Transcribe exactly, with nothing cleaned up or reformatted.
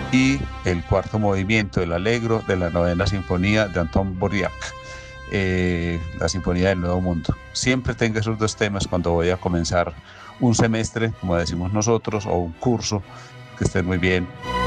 y el cuarto movimiento, el Allegro de la novena sinfonía de Anton Dvorak, eh, la Sinfonía del Nuevo Mundo. Siempre tengo esos dos temas cuando voy a comenzar un semestre, como decimos nosotros, o un curso. Que estén muy bien.